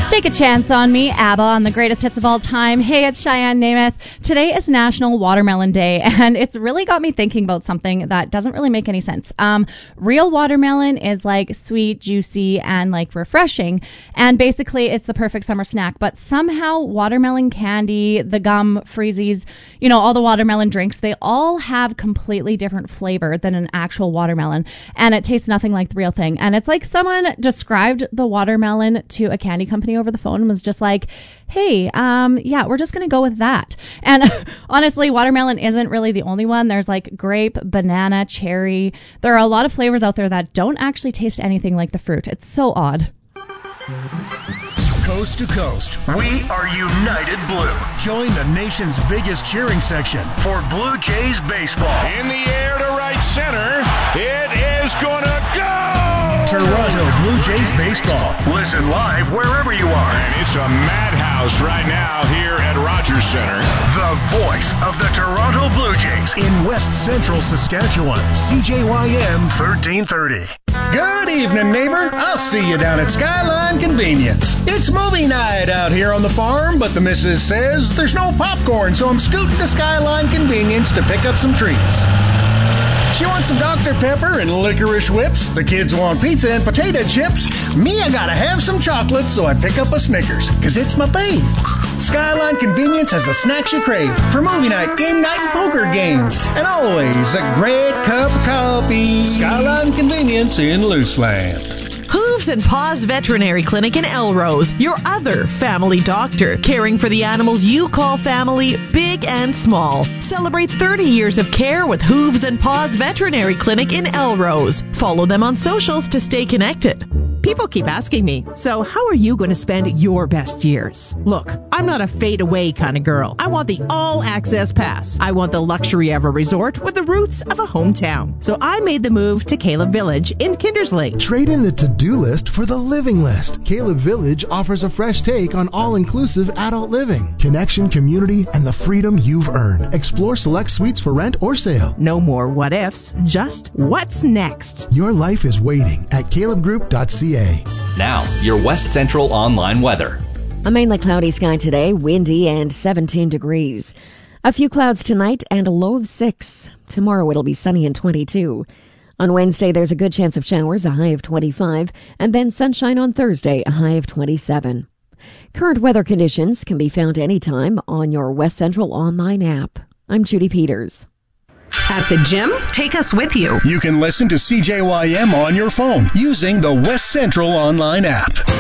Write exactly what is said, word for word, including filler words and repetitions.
Take a chance on me, ABBA, on the greatest hits of all time. Hey, it's Cheyenne Namath. Today is National Watermelon Day, and it's really got me thinking about something that doesn't really make any sense. Um, real watermelon is like sweet, juicy, and like refreshing, and basically it's the perfect summer snack. But somehow watermelon candy, the gum, freezies, you know, all the watermelon drinks, they all have completely different flavor than an actual watermelon, and it tastes nothing like the real thing. And it's like someone described the watermelon to a candy company over the phone and was just like, hey, um, yeah, we're just going to go with that. And honestly, watermelon isn't really the only one. There's like grape, banana, cherry. There are a lot of flavors out there that don't actually taste anything like the fruit. It's so odd. Coast to coast, we are United Blue. Join the nation's biggest cheering section for Blue Jays baseball. In the air to right center, it is gonna go! Toronto Blue Jays baseball. Listen live wherever you are. And it's a madhouse right now here at Rogers Center. The voice of the Toronto Blue Jays in West Central Saskatchewan. C J Y M thirteen thirty. Good evening, neighbor. I'll see you down at Skyline Convenience. It's movie night out here on the farm, but the missus says there's no popcorn, so I'm scooting to Skyline Convenience to pick up some treats. She wants some Doctor Pepper and licorice whips. The kids want pizza and potato chips. Me, I gotta have some chocolate, so I pick up a Snickers, cause it's my fave. Skyline Convenience has the snacks you crave for movie night, game night, and poker games. And always a great cup of coffee. Skyline Convenience in Luceland. Hooves and Paws Veterinary Clinic in Elrose, your other family doctor, caring for the animals you call family, big and small. Celebrate thirty years of care with Hooves and Paws Veterinary Clinic in Elrose. Follow them on socials to stay connected. People keep asking me, so how are you going to spend your best years? Look, I'm not a fade-away kind of girl. I want the all-access pass. I want the luxury of a resort with the roots of a hometown. So I made the move to Caleb Village in Kindersley. Trade in the to-do list for the living list. Caleb Village offers a fresh take on all-inclusive adult living, connection, community, and the freedom you've earned. Explore select suites for rent or sale. No more what-ifs, just what's next. Your life is waiting at caleb group dot c a. Now, your West Central online weather. A mainly cloudy sky today, windy and seventeen degrees. A few clouds tonight and a low of six. Tomorrow it'll be sunny and twenty-two. On Wednesday, there's a good chance of showers, a high of twenty-five, and then sunshine on Thursday, a high of twenty-seven. Current weather conditions can be found anytime on your West Central online app. I'm Judy Peters. At the gym, take us with you. You can listen to C J Y M on your phone using the West Central online app.